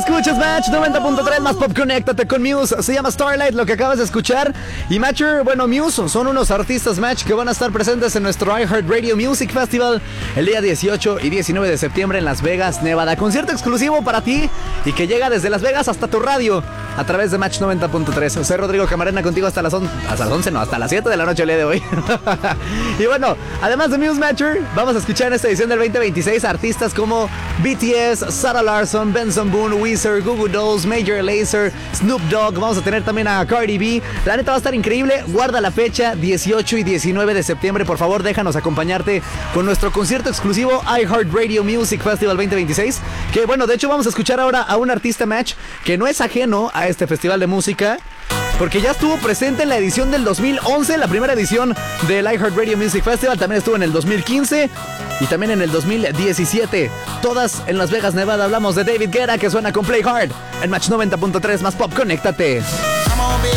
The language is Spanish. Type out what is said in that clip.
Escuchas Match 90.3 más Pop, conéctate con Muse. Se llama Starlight lo que acabas de escuchar. Y Matcher, bueno, Muse son unos artistas Match que van a estar presentes en nuestro iHeartRadio Music Festival el día 18 y 19 de septiembre en Las Vegas, Nevada. Concierto exclusivo para ti y que llega desde Las Vegas hasta tu radio a través de Match 90.3. Soy Rodrigo Camarena contigo hasta las 7 de la noche el día de hoy. Y bueno, además de Muse Matcher, vamos a escuchar en esta edición del 2026 artistas como BTS, Sarah Larsson, Benson Boone, Weezer, Goo Goo Dolls, Major Lazer, Snoop Dogg. Vamos a tener también a Cardi B. La neta va a estar increíble. Guarda la fecha, 18 y 19 de septiembre. Por favor, déjanos acompañarte con nuestro concierto exclusivo iHeartRadio Music Festival 2026. Que bueno, de hecho vamos a escuchar ahora a un artista Match que no es ajeno a este festival de música, porque ya estuvo presente en la edición del 2011, la primera edición del iHeartRadio Music Festival. También estuvo en el 2015 y también en el 2017. Todas en Las Vegas, Nevada. Hablamos de David Guetta, que suena con Play Hard en Match 90.3 más Pop. Conéctate.